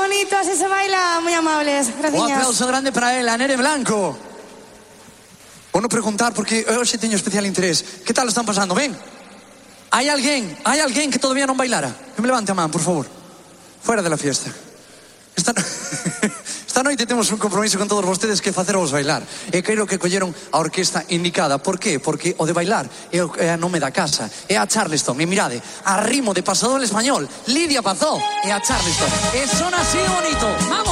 bonito, así se baila, muy amables. Gracias. Un aplauso grande para ela, Nere Blanco. Vou non preguntar porque hoxe teño especial interés. Que tal están pasando? Ben? Hai alguén que todavía non bailara? Que me levante a man, por favor. Fuera de la fiesta. Esta noite temos un compromiso con todos vostedes que faceros bailar. E creo que colleron a orquesta indicada. Por qué? Porque o de bailar é a nome da casa. É a Charleston. E mirade, a ritmo de Pasador Español, Lidia Pazó e a Charleston. E son así bonito. ¡Vamos!